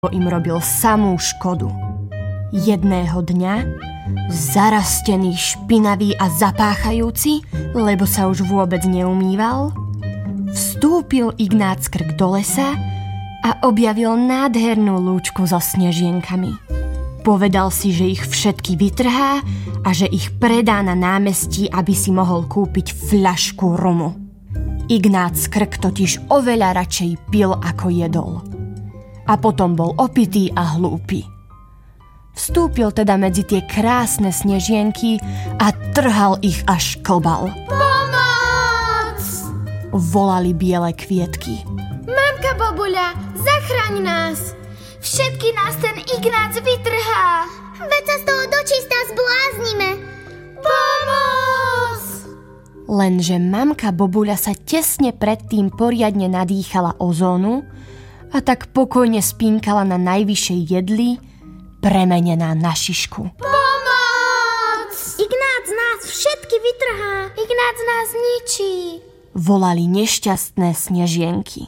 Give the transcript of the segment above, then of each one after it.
im robil samú škodu. Jedného dňa, zarastený, špinavý a zapáchajúci, lebo sa už vôbec neumýval, vstúpil Ignác Krk do lesa a objavil nádhernú lúčku so snežienkami. Povedal si, že ich všetky vytrhá a že ich predá na námestí, aby si mohol kúpiť fľašku rumu. Ignác Krk totiž oveľa radšej pil, ako jedol. A potom bol opitý a hlúpy. Vstúpil teda medzi tie krásne snežienky a trhal ich až klbal. Pomoc! Volali biele kvietky. Mamka Bobuľa, zachraň nás! Všetky nás ten Ignác vytrhá! Veď sa z toho dočista zbláznime! Pomoc! Lenže mamka Bobuľa sa tesne predtým poriadne nadýchala ozónu a tak pokojne spínkala na najvyššej jedli, premenená na šišku. Pomoc! Ignác nás všetky vytrhá! Ignác nás ničí! Volali nešťastné snežienky.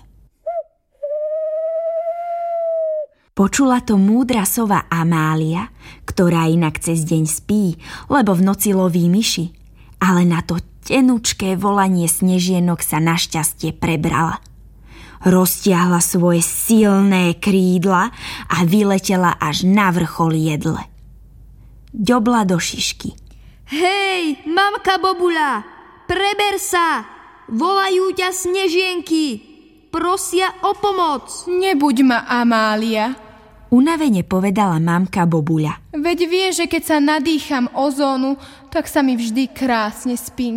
Počula to múdra sova Amália, ktorá inak cez deň spí, lebo v noci loví myši. Ale na to tenučké volanie snežienok sa našťastie prebrala. Roztiahla svoje silné krídla a vyletela až na vrchol jedle. Ďobla do šišky. Hej, mamka Bobuľa, preber sa! Volajú ťa snežienky! Prosia o pomoc! Nebuď ma, Amália. Unavene povedala mamka Bobuľa. Veď vie, že keď sa nadýcham ozónu, tak sa mi vždy krásne spí.